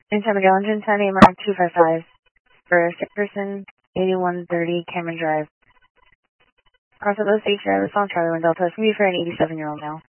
In San Miguel, engine 10 AMR 255 for a sick person, 8130 Cameron Drive. Cross at Los H, response Charlie 1 Delta. It's going to be for an 87-year-old male.